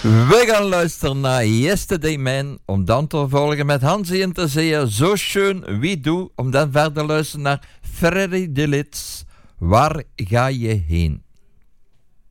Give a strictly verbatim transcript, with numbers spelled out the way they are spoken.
We gaan luisteren naar Yesterday Man, om dan te volgen met Hansie en te zeeën Zo Schön Wie Du, om dan verder te luisteren naar Freddy de Lits, Waar ga je heen?